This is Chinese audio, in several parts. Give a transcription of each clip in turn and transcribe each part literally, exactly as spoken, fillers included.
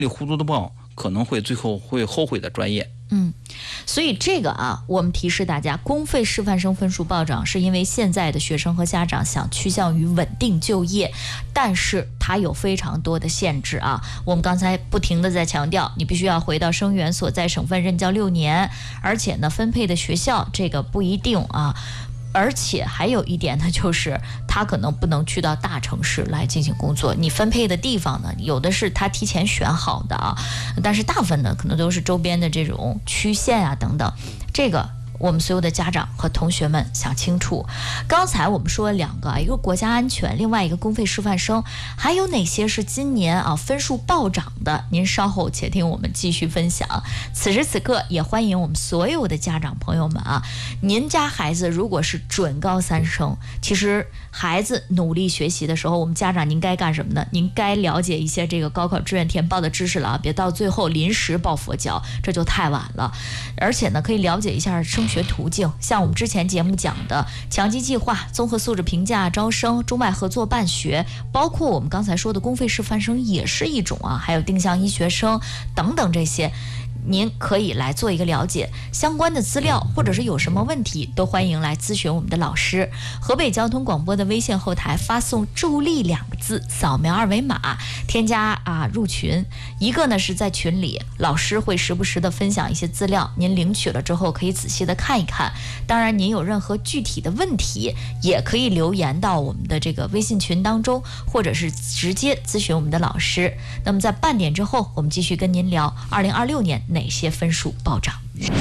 糊涂的报，可能会最后会后悔的专业。 嗯，所以这个啊，我们提示大家，公费师范生分数暴涨，是因为现在的学生和家长想趋向于稳定就业，但是它有非常多的限制啊。我们刚才不停的在强调，你必须要回到生源所在省份任教六年，而且呢，分配的学校这个不一定啊。而且还有一点呢，就是他可能不能去到大城市来进行工作，你分配的地方呢，有的是他提前选好的啊，但是大部分呢可能都是周边的这种区县啊等等，这个我们所有的家长和同学们想清楚。刚才我们说了两个，一个国家安全，另外一个公费师范生，还有哪些是今年啊分数暴涨的？您稍后且听我们继续分享。此时此刻也欢迎我们所有的家长朋友们啊，您家孩子如果是准高三生，其实孩子努力学习的时候，我们家长您该干什么呢？您该了解一些这个高考志愿填报的知识了啊，别到最后临时抱佛脚，这就太晚了。而且呢，可以了解一下升学途径，像我们之前节目讲的强基计划、综合素质评价招生、中外合作办学，包括我们刚才说的公费师范生也是一种啊，还有定向医学生等等这些。您可以来做一个了解，相关的资料或者是有什么问题都欢迎来咨询我们的老师。河北交通广播的微信后台发送助力两个字，扫描二维码添加啊入群。一个呢是在群里老师会时不时的分享一些资料，您领取了之后可以仔细的看一看。当然您有任何具体的问题也可以留言到我们的这个微信群当中，或者是直接咨询我们的老师。那么在半点之后我们继续跟您聊二零二六年哪些分数暴涨。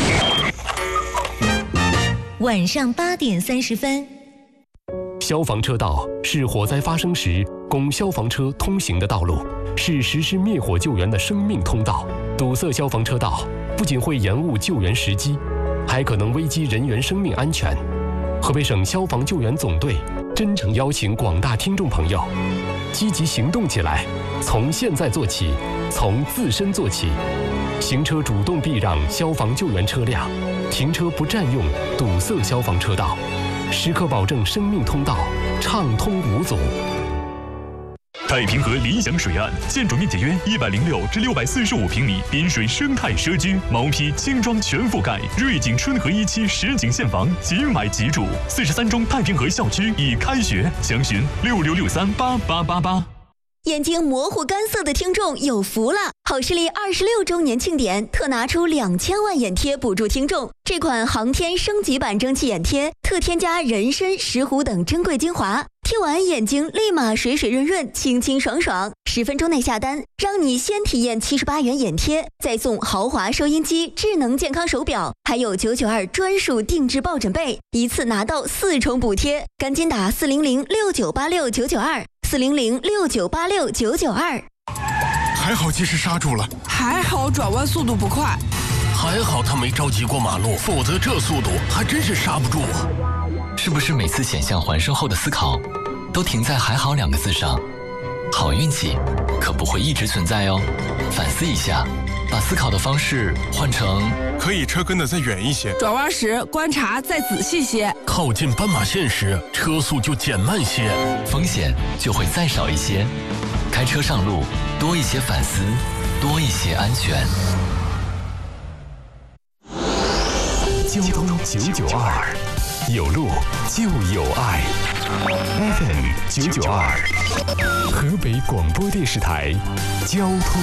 晚上八点三十分。 消防车道是火灾发生时供消防车通行的道路，是实施灭火救援的生命通道。堵塞消防车道不仅会延误救援时机，还可能危及人员生命安全。河北省消防救援总队真诚邀请广大听众朋友积极行动起来，从现在做起，从自身做起。行车主动避让消防救援车辆，停车不占用堵塞消防车道，时刻保证生命通道畅通无阻。 太平河理想水岸，建筑面积约一百零六至六百四十五平米，滨水生态社区，毛坯轻装全覆盖，瑞景春和一期实景现房，即买即住。四十三中太平河校区已开学，详询六六六三八八八八。 眼睛模糊干涩的听众有福了！好视力二十六周年庆典特拿出两千万眼贴补助听众。这款航天升级版蒸汽眼贴特添加人参、石斛等珍贵精华，贴完眼睛立马水水润润、清清爽爽。十分钟内下单，让你先体验七十八元眼贴，再送豪华收音机、智能健康手表，还有九九二专属定制抱枕被，一次拿到四重补贴。赶紧打四零零六九八六九九二。四零零六九八六九九二。 还好及时刹住了， 还好转弯速度不快， 还好他没着急过马路，否则这速度还真是刹不住啊！ 是不是每次险象环生后的思考都停在还好两个字上？好运气可不会一直存在哦，反思一下，把思考的方式换成可以车跟得再远一些， 转弯时观察再仔细些， 靠近斑马线时车速就减慢些， 风险就会再少一些。开车上路多一些反思，多一些安全。 交通九九二，有路就有爱。F M 九九二，河北广播电视台交通。